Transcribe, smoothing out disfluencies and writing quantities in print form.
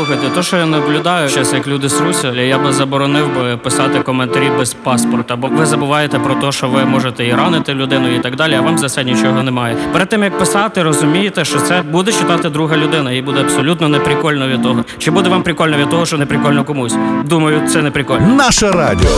Слухайте, то, що я наблюдаю зараз, як люди сруться, я би заборонив би писати коментарі без паспорта, бо ви забуваєте про те, що ви можете і ранити людину і так далі, а вам за це нічого немає. Перед тим, як писати, розумієте, що це буде читати друга людина, і буде абсолютно неприкольно від того. Чи буде вам прикольно від того, що неприкольно комусь? Думаю, це не прикольно. Наше радіо.